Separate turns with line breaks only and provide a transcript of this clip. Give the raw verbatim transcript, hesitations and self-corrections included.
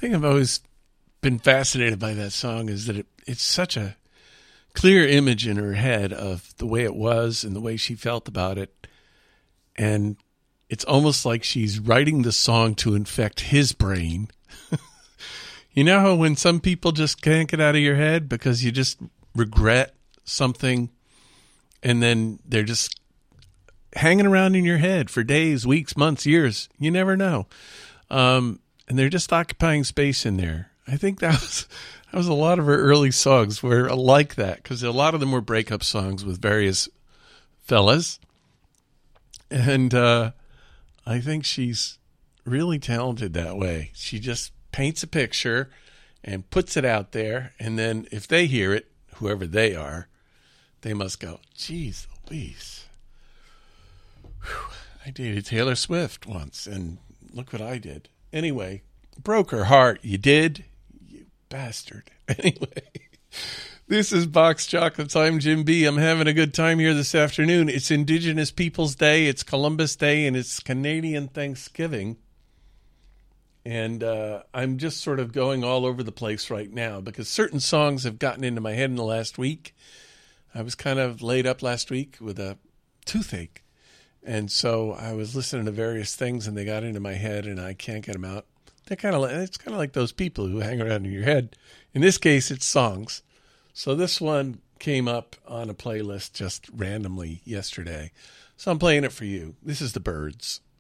thing I've always been fascinated by that song is that it, it's such a clear image in her head of the way it was and the way she felt about it. And it's almost like she's writing the song to infect his brain. You know how when some people just can't get out of your head because you just regret something and then they're just hanging around in your head for days, weeks, months, years. You never know. Um, and they're just occupying space in there. I think that was, that was a lot of her early songs were like that because a lot of them were breakup songs with various fellas. And uh, I think she's really talented that way. She just paints a picture and puts it out there. And then if they hear it, whoever they are, they must go, geez Louise. Whew. I dated Taylor Swift once, and look what I did. Anyway, broke her heart. You did? You bastard. Anyway, this is Box Chocolates. I'm Jim B. I'm having a good time here this afternoon. It's Indigenous Peoples Day, it's Columbus Day, and it's Canadian Thanksgiving. And uh, I'm just sort of going all over the place right now because certain songs have gotten into my head in the last week. I was kind of laid up last week with a toothache. And so I was listening to various things and they got into my head and I can't get them out. They're kind of like, it's kind of like those people who hang around in your head. In this case, it's songs. So this one came up on a playlist just randomly yesterday. So I'm playing it for you. This is The Byrds.